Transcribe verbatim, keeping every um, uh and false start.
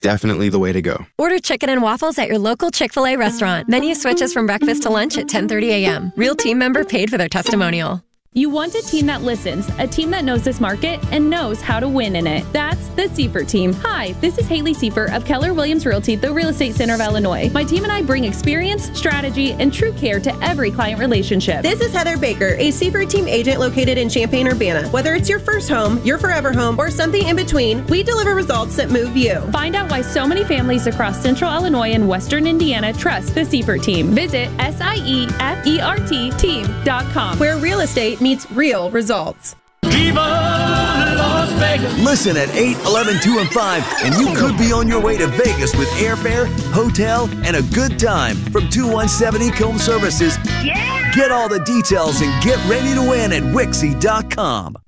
definitely the way to go. Order chicken and waffles at your local Chick-fil-A restaurant. Menu switches from breakfast to lunch at ten thirty a.m. Real team member paid for their testimonial. You want a team that listens, a team that knows this market and knows how to win in it. That's the Seifert team. Hi, this is Haley Seifert of Keller Williams Realty, the Real Estate Center of Illinois. My team and I bring experience, strategy, and true care to every client relationship. This is Heather Baker, a Seifert team agent located in Champaign-Urbana. Whether it's your first home, your forever home, or something in between, we deliver results that move you. Find out why so many families across Central Illinois and Western Indiana trust the Seifert team. Visit S I E F E R T team dot com, where real estate meets real results. Viva Las Vegas. Listen at eight, eleven, two, and five, and you could be on your way to Vegas with airfare, hotel, and a good time from two one seven Ecom Services. Yeah! Get all the details and get ready to win at Wixie dot com.